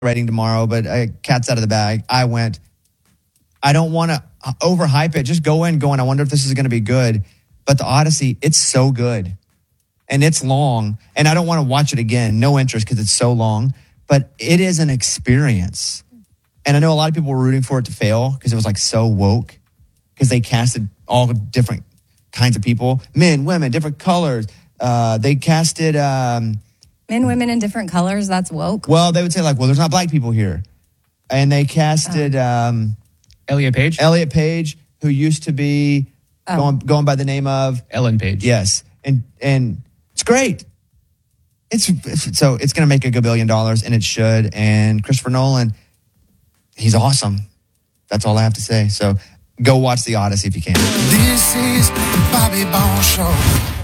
rating tomorrow, but cat's out of the bag. I went. I don't want to overhype it. Just go in going, I wonder if this is going to be good. But the Odyssey, it's so good. And it's long. And I don't want to watch it again. No interest because it's so long. But it is an experience. And I know a lot of people were rooting for it to fail because it was like so woke. Because they casted all different kinds of people. Men, women, different colors. They casted... Men, women in different colors, that's woke? Well, they would say like, well, there's not black people here. And they casted... Elliot Page? Elliot Page, who used to be going by the name of... Ellen Page. Yes. And it's great. So it's going to make $1 billion, and it should. And Christopher Nolan, he's awesome. That's all I have to say. So go watch The Odyssey if you can. This is Bobby Bones Show.